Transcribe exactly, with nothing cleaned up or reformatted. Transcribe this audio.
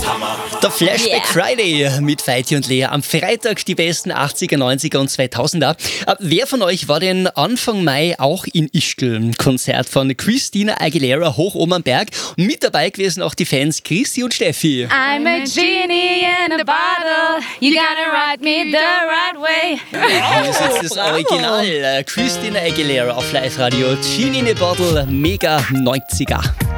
Der Flashback Yeah. Friday mit Feiti und Lea. Am Freitag die besten achtziger, neunziger und zweitausender. Äh, Wer von euch war denn Anfang Mai auch in Ischgl? Konzert von Christina Aguilera hoch oben am Berg. Und mit dabei gewesen auch die Fans Christi und Steffi. I'm a genie in a bottle. You gotta ride me the right way. Hier ist jetzt das Original. äh, Christina Aguilera auf Live-Radio. Gin in a Bottle, mega neunziger.